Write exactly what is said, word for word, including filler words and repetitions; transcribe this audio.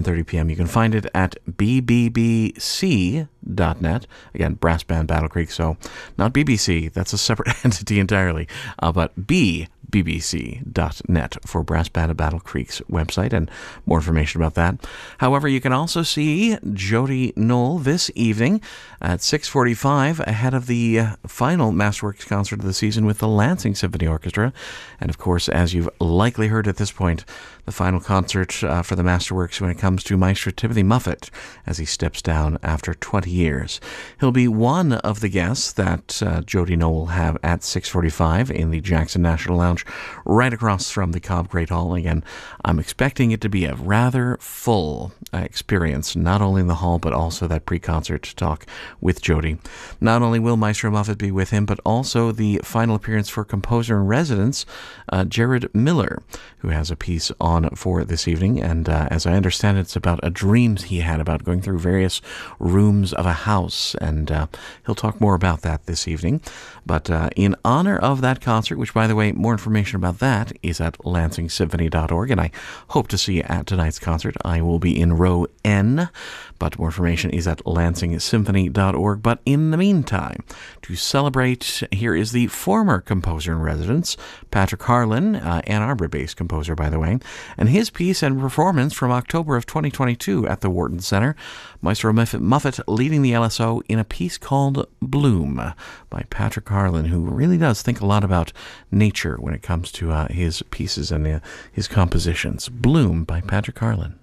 seven thirty p.m. You can find it at b b b c dot net. Again, Brass Band Battle Creek, so not B B C, that's a separate entity entirely, uh, but B. b b c dot net for Brass Band of Battle Creek's website and more information about that. However, you can also see Jody Knoll this evening at six forty-five ahead of the uh, final Masterworks concert of the season with the Lansing Symphony Orchestra. And of course, as you've likely heard at this point, the final concert uh, for the Masterworks when it comes to Maestro Timothy Muffet as he steps down after twenty years. He'll be one of the guests that uh, Jody Knoll will have at six forty-five in the Jackson National Lounge, right across from the Cobb Great Hall. Again, I'm expecting it to be a rather full uh, experience, not only in the hall, but also that pre-concert talk with Jody. Not only will Maestro Muffet be with him, but also the final appearance for composer in residence, uh, Jared Miller, who has a piece on for this evening. And uh, as I understand it, it's about a dream he had about going through various rooms of a house. And uh, he'll talk more about that this evening. But uh, in honor of that concert, which, by the way, more information about that is at lansing symphony dot org, and I hope to see you at tonight's concert. I will be in row N, but more information is at lansing symphony dot org. But in the meantime, to celebrate, here is the former composer in residence, Patrick Harlan, uh, Ann Arbor-based composer, by the way, and his piece and performance from October of twenty twenty-two at the Wharton Center. Maestro Muffet leading the L S O in a piece called Bloom by Patrick Harlan, who really does think a lot about nature when it comes to uh, his pieces and uh, his compositions. Bloom by Patrick Harlan.